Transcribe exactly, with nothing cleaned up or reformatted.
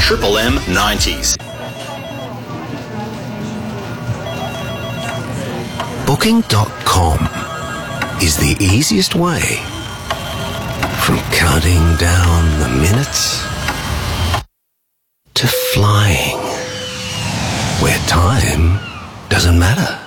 Triple M nineties. Booking dot com is the easiest way from counting down the minutes to flying where time doesn't matter.